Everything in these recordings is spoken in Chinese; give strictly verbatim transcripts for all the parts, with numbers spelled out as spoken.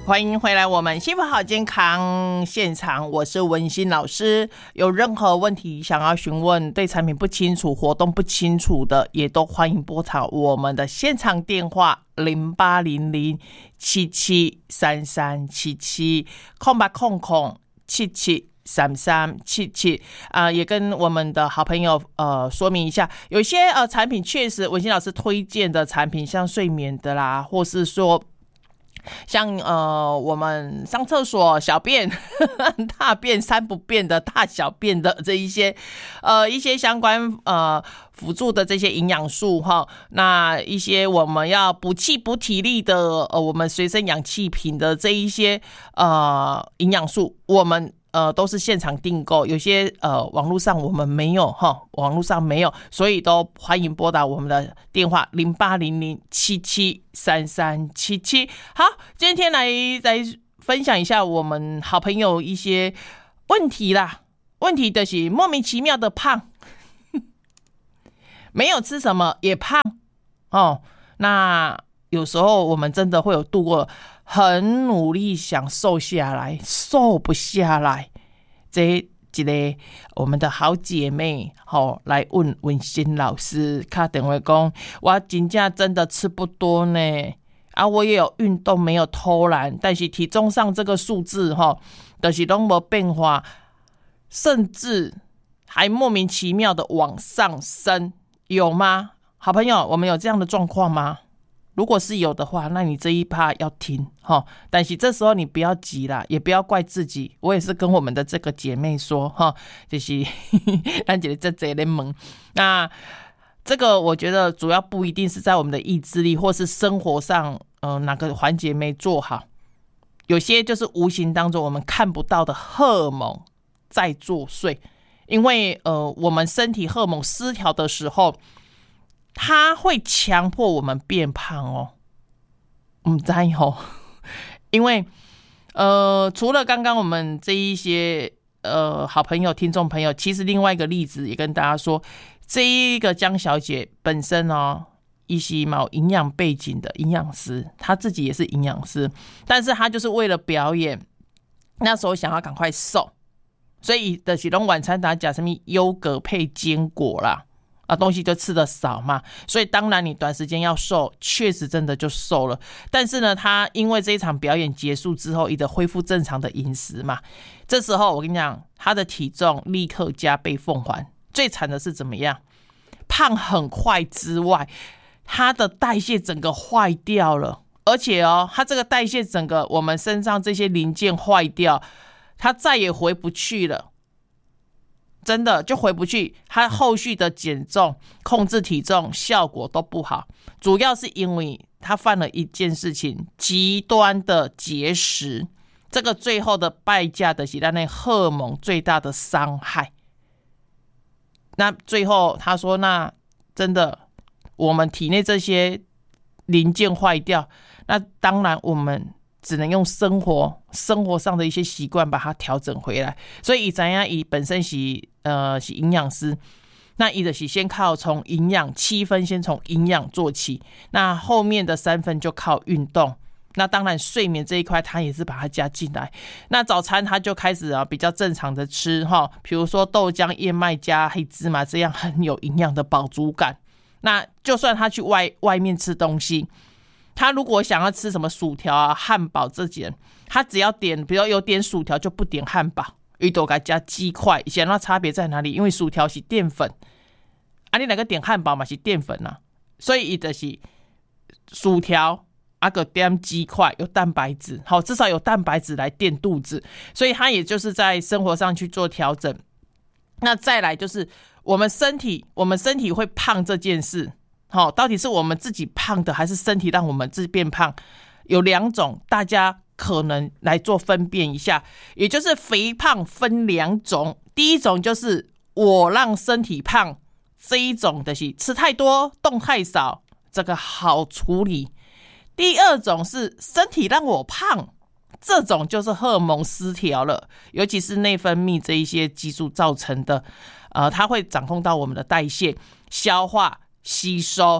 欢迎回来我们幸福好健康现场，我是文心老师。有任何问题想要询问，对产品不清楚、活动不清楚的，也都欢迎拨打我们的现场电话零八零零七七三三七七空八空空七七三三七七啊，也跟我们的好朋友呃说明一下，有些呃产品确实文心老师推荐的产品，像睡眠的啦，或是说像呃我们上厕所小便大便三不便的大小便的这一些呃一些相关呃辅助的这些营养素哈，那一些我们要补气补体力的呃我们随身氧气瓶的这一些呃营养素，我们呃，都是现场订购，有些呃网络上我们没有哈，网络上没有，所以都欢迎拨打我们的电话零八零零七七三三七七。好，今天来来分享一下我们好朋友一些问题啦。问题就是莫名其妙的胖，没有吃什么也胖哦。那有时候我们真的会有度过很努力想瘦下来，瘦不下来，这一个我们的好姐妹、哦、来问文心老师，打电话说我真的真的吃不多呢，啊，我也有运动没有偷懒，但是体重上这个数字、哦、就是都没变化，甚至还莫名其妙的往上升，有吗？好朋友，我们有这样的状况吗？如果是有的话，那你这一趴要听齁，但是这时候你不要急啦，也不要怪自己。我也是跟我们的这个姐妹说齁，就是咱姐姐在在问，那这个我觉得主要不一定是在我们的意志力，或是生活上呃哪个环节没做好，有些就是无形当中我们看不到的荷尔蒙在作祟，因为呃我们身体荷尔蒙失调的时候，它会强迫我们变胖哦，不知道哦，因为呃，除了刚刚我们这一些呃好朋友、听众朋友，其实另外一个例子也跟大家说，这一个江小姐本身哦，一些有营养背景的营养师，她自己也是营养师，但是她就是为了表演，那时候想要赶快瘦，所以就是说晚餐大家讲什么优格配坚果啦。啊，东西就吃的少嘛，所以当然你短时间要瘦，确实真的就瘦了。但是呢，他因为这一场表演结束之后，一直恢复正常的饮食嘛，这时候我跟你讲，他的体重立刻加倍奉还。最惨的是怎么样？胖很快之外，他的代谢整个坏掉了，而且哦，他这个代谢整个我们身上这些零件坏掉，他再也回不去了。真的就回不去，他后续的减重、控制体重效果都不好，主要是因为他犯了一件事情，极端的节食，这个最后的败价的是他那荷尔蒙最大的伤害。那最后他说，那真的我们体内这些零件坏掉，那当然我们只能用生活生活上的一些习惯把它调整回来。所以怎样，以本身是呃是营养师，那伊就是先靠从营养七分，先从营养做起，那后面的三分就靠运动。那当然睡眠这一块他也是把它加进来。那早餐他就开始啊比较正常的吃哈，比如说豆浆、燕麦加黑芝麻，这样很有营养的饱足感。那就算他去外外面吃东西，他如果想要吃什么薯条啊、汉堡这些，他只要点，比如有点薯条就不点汉堡，他就给加鸡块。以前那差别在哪里？因为薯条是淀粉，啊，你哪个点汉堡嘛是淀粉啊，所以他就是薯条啊个点鸡块，有蛋白质，好，至少有蛋白质来垫肚子，所以他也就是在生活上去做调整。那再来就是我们身体，我们身体会胖这件事。好，到底是我们自己胖的，还是身体让我们自己变胖？有两种，大家可能来做分辨一下。也就是肥胖分两种，第一种就是我让身体胖，这一种的是吃太多、动太少，这个好处理。第二种是身体让我胖，这种就是荷尔蒙失调了，尤其是内分泌这一些激素造成的，呃，它会掌控到我们的代谢、消化、吸收，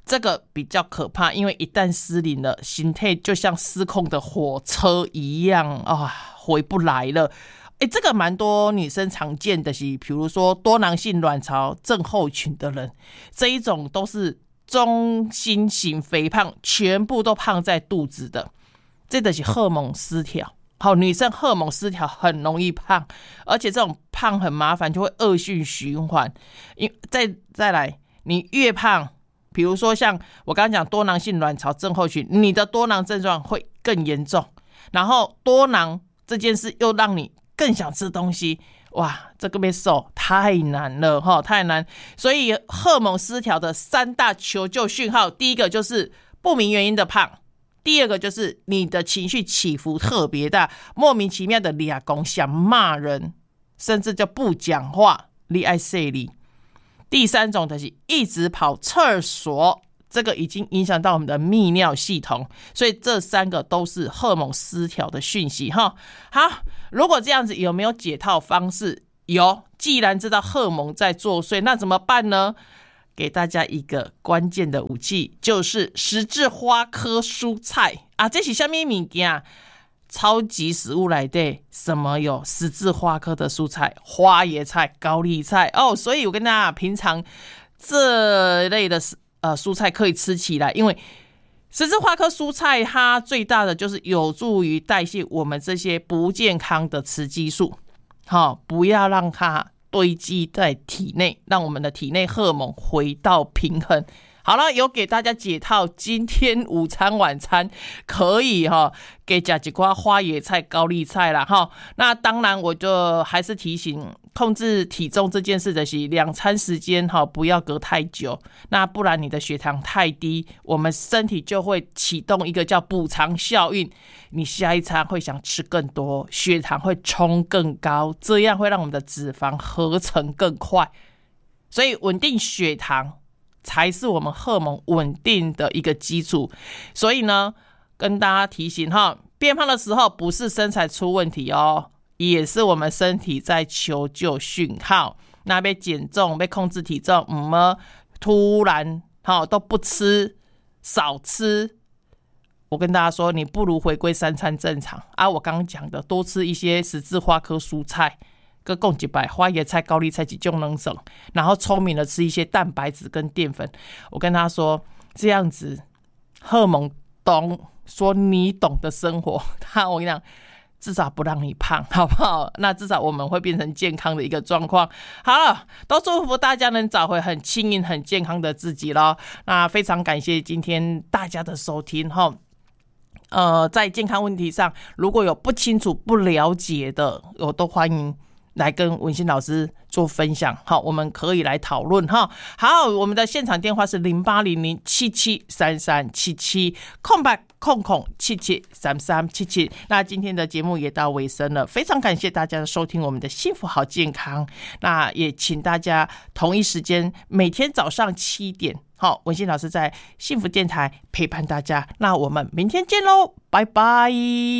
这个比较可怕，因为一旦失灵了，心态就像失控的火车一样啊，回不来了。哎，这个蛮多女生常见的是，比如说多囊性卵巢症候群的人，这一种都是中心型肥胖，全部都胖在肚子的，这就是荷尔蒙失调。好，女生荷尔蒙失调很容易胖，而且这种胖很麻烦，就会恶性循环。因再再来，你越胖，比如说像我刚刚讲多囊性卵巢症候群，你的多囊症状会更严重，然后多囊这件事又让你更想吃东西，哇，这个被瘦太难了哈，太难。所以荷尔蒙失调的三大求救讯号，第一个就是不明原因的胖，第二个就是你的情绪起伏特别大，莫名其妙的俩公想骂人，甚至就不讲话，你爱说你。第三种就是一直跑厕所，这个已经影响到我们的泌尿系统，所以这三个都是荷尔蒙失调的讯息哈。好，如果这样子有没有解套方式？有，既然知道荷尔蒙在作祟，那怎么办呢？给大家一个关键的武器，就是十字花科蔬菜啊，这是什么物件？超级食物来的，什么有十字花科的蔬菜？花椰菜、高丽菜哦，所以我跟大家平常这类的呃蔬菜可以吃起来，因为十字花科蔬菜它最大的就是有助于代谢我们这些不健康的雌激素，好、哦，不要让它堆积在体内，让我们的体内荷尔蒙回到平衡。好了，有给大家解套，今天午餐晚餐可以哈、哦，给加几块花椰菜、高丽菜啦哈。那当然，我就还是提醒，控制体重这件事的是两餐时间哈，不要隔太久，那不然你的血糖太低，我们身体就会启动一个叫补偿效应，你下一餐会想吃更多，血糖会冲更高，这样会让我们的脂肪合成更快，所以稳定血糖才是我们荷尔蒙稳定的一个基础。所以呢，跟大家提醒哈，变胖的时候不是身材出问题哦，也是我们身体在求救讯号。那被减重、被控制体重，嗯，突然好都不吃、少吃，我跟大家说，你不如回归三餐正常啊。我刚刚讲的，多吃一些十字花科蔬菜。各共几百花椰菜、高丽菜几种能省，然后聪明的吃一些蛋白质跟淀粉。我跟他说，这样子荷尔蒙懂，说你懂得生活，他我跟你讲，至少不让你胖，好不好？那至少我们会变成健康的一个状况。好了，都祝福大家能找回很轻盈、很健康的自己咯。那非常感谢今天大家的收听哈。呃，在健康问题上，如果有不清楚、不了解的，我都欢迎来跟文心老师做分享，好，我们可以来讨论哈。好，我们的现场电话是零八零零七七三三七七空白空空七七三三七七。那今天的节目也到尾声了，非常感谢大家的收听，我们的幸福好健康。那也请大家同一时间每天早上七点，好，文心老师在幸福电台陪伴大家。那我们明天见喽，拜拜。